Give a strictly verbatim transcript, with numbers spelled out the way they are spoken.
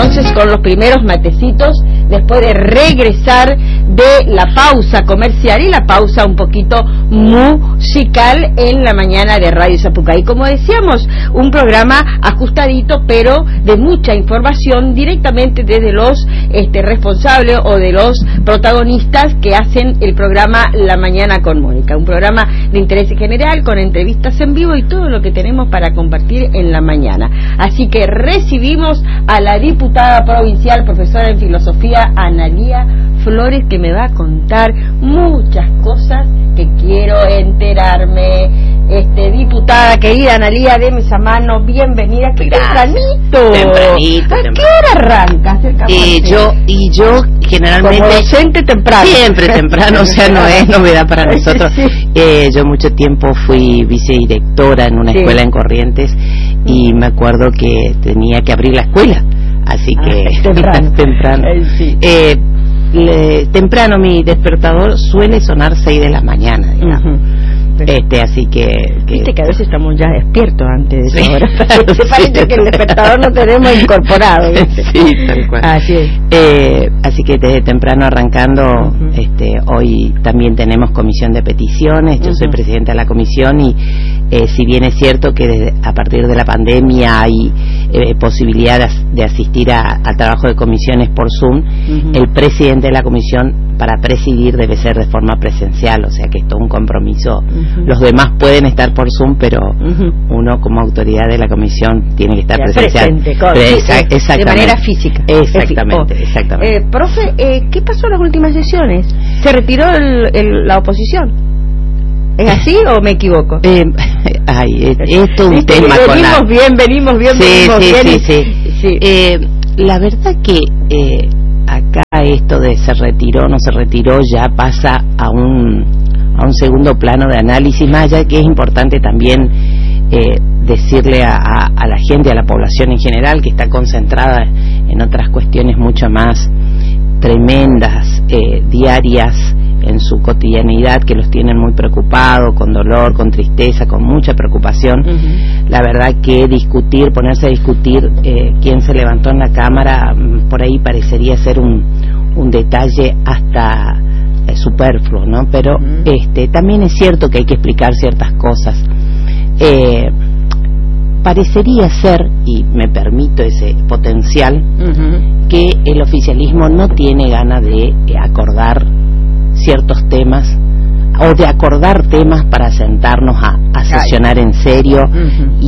entonces con los primeros matecitos después de regresar de la pausa comercial y la pausa un poquito musical en la mañana de Radio Zapucay. Como decíamos, un programa ajustadito, pero de mucha información directamente desde los este, responsables o de los protagonistas que hacen el programa La Mañana con Mónica, un programa de interés general con entrevistas en vivo y todo lo que tenemos para compartir en la mañana. Así que recibimos a la diputada provincial, profesora en filosofía, Analía Flores, que me va a contar muchas cosas que quiero enterarme. Este, diputada querida Analía, deme esa mano, bienvenida. ¡Qué tempranito! Tempranito. ¿A qué hora arranca? Eh, yo y yo generalmente como docente temprano. Siempre temprano, o sea, no es novedad para nosotros. Sí. Eh, yo mucho tiempo fui vicedirectora en una sí. escuela en Corrientes y me acuerdo que tenía que abrir la escuela, así que ah, temprano. temprano. Eh, sí. eh, le, temprano mi despertador suele sonar seis de la mañana, digamos. Uh-huh. Este, así que, que... Viste que a veces estamos ya despiertos antes de esa sí, hora. claro, Se parece sí, que el despertador no tenemos incorporado, ¿viste? Sí, tal cual. Así es. Eh, así que desde temprano arrancando, uh-huh. este, hoy también tenemos comisión de peticiones. Yo uh-huh. soy presidenta de la comisión y eh, si bien es cierto que desde, a partir de la pandemia hay eh, posibilidad de, de asistir a, al trabajo de comisiones por Zoom, uh-huh. el presidente de la comisión para presidir debe ser de forma presencial, o sea que esto es un compromiso. Uh-huh. Los demás pueden estar por Zoom, pero uh-huh. uno como autoridad de la comisión tiene que estar ya, presencial. Presente, con, Pre- sí, exa- de manera física. Exactamente, oh. exactamente. Eh, profe, eh, ¿qué pasó en las últimas sesiones? ¿Se retiró el, el, la oposición? ¿Es así o me equivoco? Eh, ay, es, es todo un sí, tema venimos con la... bien, venimos bien, sí, venimos sí, bien. Sí, sí, sí. Eh, la verdad que eh, acá esto de se retiró, no se retiró, ya pasa a un a un segundo plano de análisis, más allá que es importante también eh, decirle a, a, a la gente, a la población en general, que está concentrada en otras cuestiones mucho más tremendas, eh, diarias, en su cotidianidad, que los tienen muy preocupados, con dolor, con tristeza, con mucha preocupación. Uh-huh. La verdad que discutir, ponerse a discutir eh, quién se levantó en la Cámara, por ahí parecería ser un, un detalle hasta eh, superfluo, ¿no? Pero uh-huh. este también es cierto que hay que explicar ciertas cosas. Eh, parecería ser, y me permito ese potencial, uh-huh. que el oficialismo no tiene ganas de eh, acordar ciertos temas o de acordar temas para sentarnos a, a sesionar en serio uh-huh.